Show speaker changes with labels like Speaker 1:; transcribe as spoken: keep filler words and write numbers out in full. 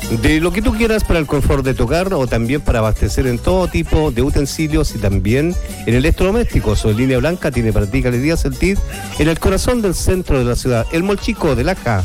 Speaker 1: De lo que tú quieras para el confort de tu hogar o también para abastecer en todo tipo de utensilios y también en electrodomésticos. O en Línea Blanca tiene para ti Galería Sentir en el corazón del centro de la ciudad, el Mall Chico de Laja.